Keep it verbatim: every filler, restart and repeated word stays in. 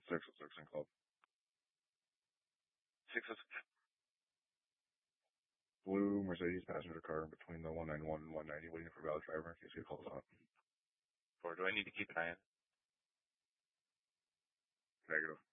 six oh six in club. six oh six. Blue Mercedes passenger car between the one ninety-one and one ninety, waiting for valid driver in case he calls out. Or do I need to keep an eye on? Negative.